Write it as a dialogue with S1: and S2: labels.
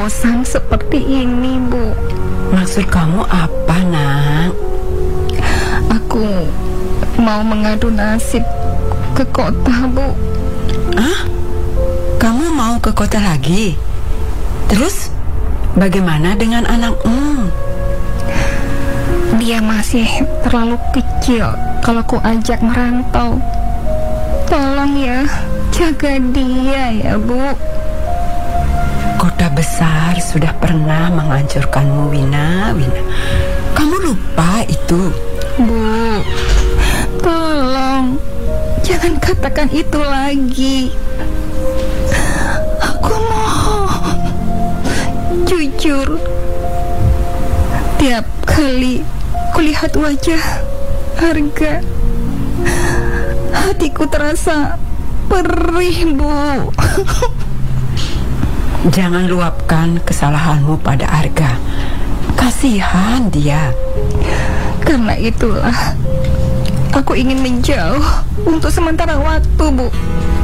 S1: kos-kosan seperti ini, Bu.
S2: Maksud kamu apa, Nak?
S1: Aku mau mengadu nasib ke kota, Bu.
S2: Ah? Kamu mau ke kota lagi? Terus bagaimana dengan anakmu?
S1: Dia masih terlalu kecil kalau ku ajak merantau. Tolong ya, jaga dia ya, Bu.
S2: Kota besar sudah pernah menghancurkanmu, Wina. Kamu lupa itu?
S1: Bu, tolong jangan katakan itu lagi. Aku mohon, jujur, tiap kali kulihat wajah Arga, hatiku terasa perih, Bu.
S2: Jangan luapkan kesalahanmu pada Arga. Kasihan dia.
S1: Karena itulah aku ingin menjauh untuk sementara waktu, Bu.